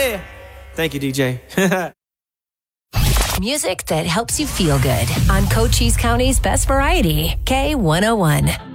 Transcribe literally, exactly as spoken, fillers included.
Yeah. Thank you, D J. Music that helps you feel good on Cochise County's Best Variety, K one oh one.